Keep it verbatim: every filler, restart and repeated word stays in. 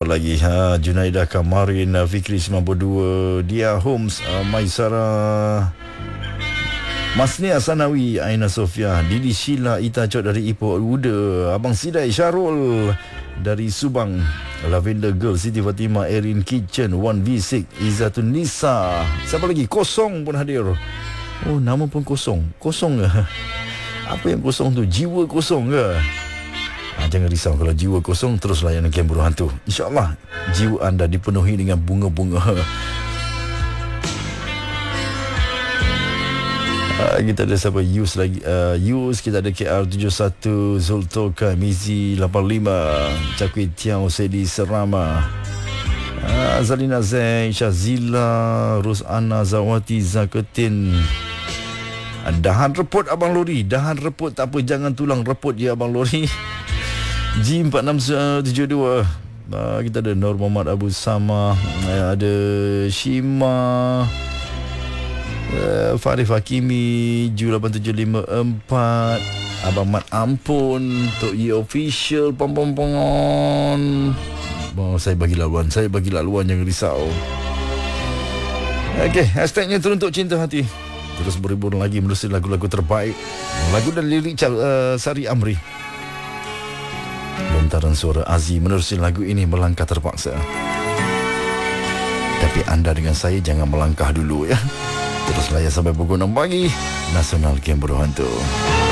lagi? Ha, Junaidah Kamarin, Fikri sembilan puluh dua, Dia Holmes, uh, Maisara, Masnia Sanawi, Aina Sofia, Didi Sheila, Ita Cot dari Ipoh Uda, Abang Sidai Syarul dari Subang, Lavender Girl, Siti Fatimah, Erin Kitchen, one V six, Izzatun Nisa. Siapa lagi? Kosong pun hadir. Oh, nama pun kosong. Kosong ke? Apa yang kosong tu? Jiwa kosong ke? Ha, jangan risau, kalau jiwa kosong, terus layanan Kem Buruh Hantu. InsyaAllah jiwa anda dipenuhi dengan bunga-bunga. Uh, kita ada siapa? Yus lagi, uh, Yus. Kita ada K R tujuh satu, Zultoka, Mizi lapan lima, Cakwi Tiao, Sedi Serama, uh, Zalina Zain, Syazila, Rosana Zawati, Zaketin. uh, Dahan reput Abang Lori. Dahan reput tak apa, jangan tulang reput ya Abang Lori. G empat enam tujuh dua. uh, Kita ada Nur Muhammad Abu Sama, uh, ada Shima, Uh, Farif Hakimi, Ju lapan tujuh lima empat, Abang Mat Ampun, Tok Yi Official, pom-pom-pom. Oh, saya bagi laluan, saya bagi laluan, jangan risau. Okey, hashtagnya Teruntuk Cinta Hati. Terus berhibur lagi menerusi lagu-lagu terbaik, lagu dan lirik uh, Sari Amri. Lontaran suara Aziz menerusi lagu ini, Melangkah Terpaksa. Tapi anda dengan saya jangan melangkah dulu ya. Terus layan sampai pukul enam pagi. Nasional Kem Buruh Hantu.